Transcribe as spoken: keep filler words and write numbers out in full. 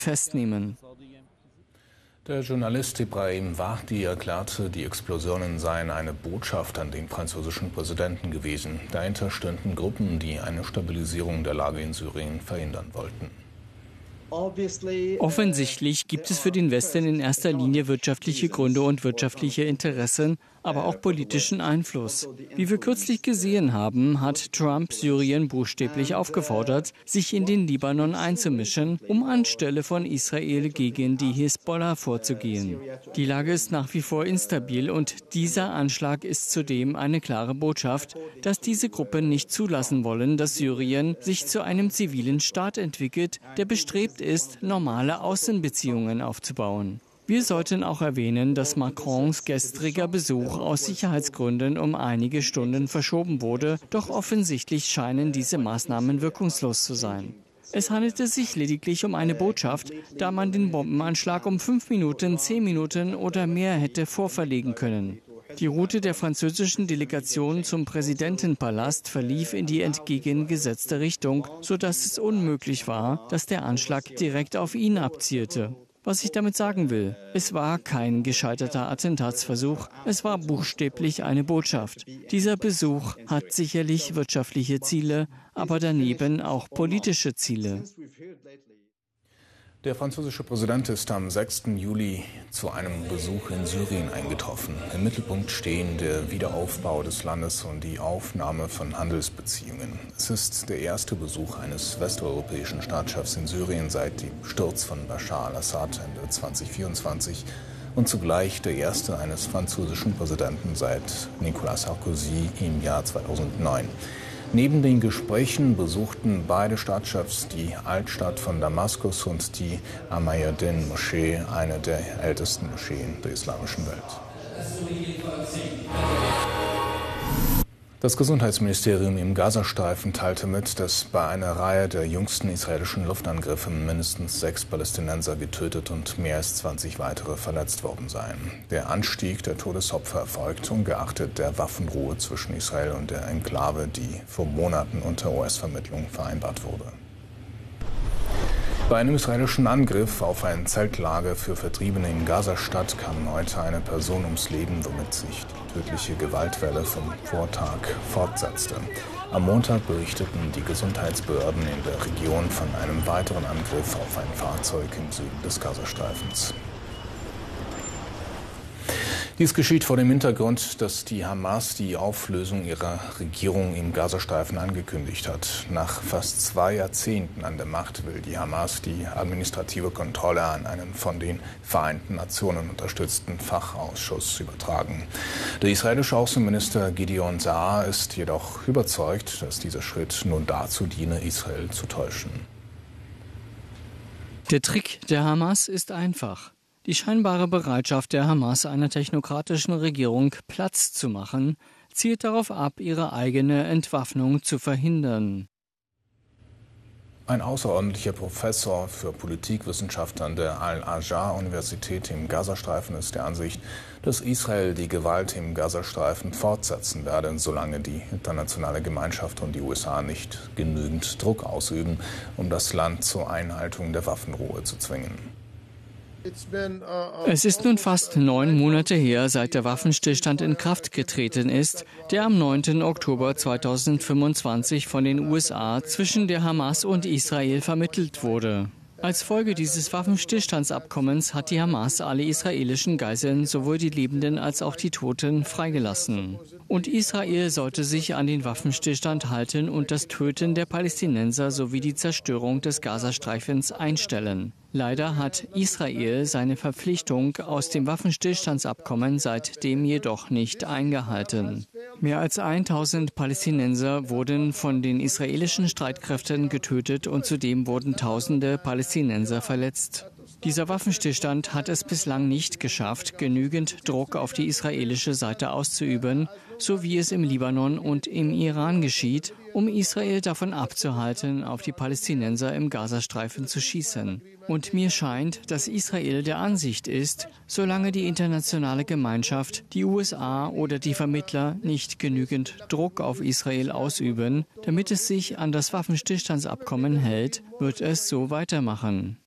festnehmen. Der Journalist Ibrahim Wahdi erklärte, die Explosionen seien eine Botschaft an den französischen Präsidenten gewesen. Dahinter stünden Gruppen, die eine Stabilisierung der Lage in Syrien verhindern wollten. Offensichtlich gibt es für den Westen in erster Linie wirtschaftliche Gründe und wirtschaftliche Interessen, aber auch politischen Einfluss. Wie wir kürzlich gesehen haben, hat Trump Syrien buchstäblich aufgefordert, sich in den Libanon einzumischen, um anstelle von Israel gegen die Hisbollah vorzugehen. Die Lage ist nach wie vor instabil und dieser Anschlag ist zudem eine klare Botschaft, dass diese Gruppen nicht zulassen wollen, dass Syrien sich zu einem zivilen Staat entwickelt, der bestrebt ist, normale Außenbeziehungen aufzubauen. Wir sollten auch erwähnen, dass Macrons gestriger Besuch aus Sicherheitsgründen um einige Stunden verschoben wurde, doch offensichtlich scheinen diese Maßnahmen wirkungslos zu sein. Es handelte sich lediglich um eine Botschaft, da man den Bombenanschlag um fünf Minuten, zehn Minuten oder mehr hätte vorverlegen können. Die Route der französischen Delegation zum Präsidentenpalast verlief in die entgegengesetzte Richtung, sodass es unmöglich war, dass der Anschlag direkt auf ihn abzielte. Was ich damit sagen will, es war kein gescheiterter Attentatsversuch, es war buchstäblich eine Botschaft. Dieser Besuch hat sicherlich wirtschaftliche Ziele, aber daneben auch politische Ziele. Der französische Präsident ist am sechsten Juli zu einem Besuch in Syrien eingetroffen. Im Mittelpunkt stehen der Wiederaufbau des Landes und die Aufnahme von Handelsbeziehungen. Es ist der erste Besuch eines westeuropäischen Staatschefs in Syrien seit dem Sturz von Bashar al-Assad Ende zweitausendvierundzwanzig und zugleich der erste eines französischen Präsidenten seit Nicolas Sarkozy im Jahr zweitausendneun. Neben den Gesprächen besuchten beide Staatschefs die Altstadt von Damaskus und die Ahmadiyya-Moschee, eine der ältesten Moscheen der islamischen Welt. Das Gesundheitsministerium im Gazastreifen teilte mit, dass bei einer Reihe der jüngsten israelischen Luftangriffe mindestens sechs Palästinenser getötet und mehr als zwanzig weitere verletzt worden seien. Der Anstieg der Todesopfer erfolgt ungeachtet der Waffenruhe zwischen Israel und der Enklave, die vor Monaten unter U S-Vermittlung vereinbart wurde. Bei einem israelischen Angriff auf ein Zeltlager für Vertriebene in Gazastadt kam heute eine Person ums Leben, womit sich die tödliche Gewaltwelle vom Vortag fortsetzte. Am Montag berichteten die Gesundheitsbehörden in der Region von einem weiteren Angriff auf ein Fahrzeug im Süden des Gazastreifens. Dies geschieht vor dem Hintergrund, dass die Hamas die Auflösung ihrer Regierung im Gazastreifen angekündigt hat. Nach fast zwei Jahrzehnten an der Macht will die Hamas die administrative Kontrolle an einen von den Vereinten Nationen unterstützten Fachausschuss übertragen. Der israelische Außenminister Gideon Saar ist jedoch überzeugt, dass dieser Schritt nun dazu diene, Israel zu täuschen. Der Trick der Hamas ist einfach. Die scheinbare Bereitschaft der Hamas, einer technokratischen Regierung Platz zu machen, zielt darauf ab, ihre eigene Entwaffnung zu verhindern. Ein außerordentlicher Professor für Politikwissenschaft an der Al-Azhar-Universität im Gazastreifen ist der Ansicht, dass Israel die Gewalt im Gazastreifen fortsetzen werde, solange die internationale Gemeinschaft und die U S A nicht genügend Druck ausüben, um das Land zur Einhaltung der Waffenruhe zu zwingen. Es ist nun fast neun Monate her, seit der Waffenstillstand in Kraft getreten ist, der am neunten Oktober zweitausendfünfundzwanzig von den U S A zwischen der Hamas und Israel vermittelt wurde. Als Folge dieses Waffenstillstandsabkommens hat die Hamas alle israelischen Geiseln, sowohl die Lebenden als auch die Toten, freigelassen. Und Israel sollte sich an den Waffenstillstand halten und das Töten der Palästinenser sowie die Zerstörung des Gazastreifens einstellen. Leider hat Israel seine Verpflichtung aus dem Waffenstillstandsabkommen seitdem jedoch nicht eingehalten. Mehr als tausend Palästinenser wurden von den israelischen Streitkräften getötet und zudem wurden Tausende Palästinenser verletzt. Dieser Waffenstillstand hat es bislang nicht geschafft, genügend Druck auf die israelische Seite auszuüben, so wie es im Libanon und im Iran geschieht, um Israel davon abzuhalten, auf die Palästinenser im Gazastreifen zu schießen. Und mir scheint, dass Israel der Ansicht ist, solange die internationale Gemeinschaft, die U S A oder die Vermittler nicht genügend Druck auf Israel ausüben, damit es sich an das Waffenstillstandsabkommen hält, wird es so weitermachen.